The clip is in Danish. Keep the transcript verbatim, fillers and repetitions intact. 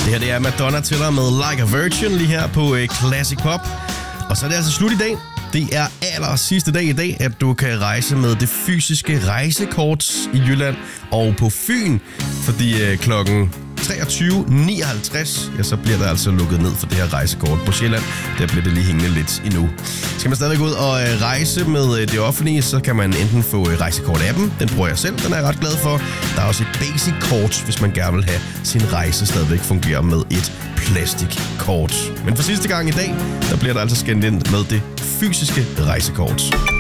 Det her det er Madonna Tiller med Like a Virgin lige her på uh, Classic Pop. Og så er det altså slut i dag. Det er aller sidste dag i dag, at du kan rejse med det fysiske rejsekort i Jylland og på Fyn. Fordi uh, klokken treogtyve nioghalvtreds, ja, så bliver der altså lukket ned for det her rejsekort. På Sjælland, der bliver det lige hængende lidt endnu. Skal man stadig gå ud og øh, rejse med øh, det offentlige, så kan man enten få øh, rejsekort-appen. Den bruger jeg selv, den er jeg ret glad for. Der er også et basic-kort, hvis man gerne vil have sin rejse stadigvæk fungerer med et plastikkort. Men for sidste gang i dag, der bliver der altså skændt ind med det fysiske rejsekort.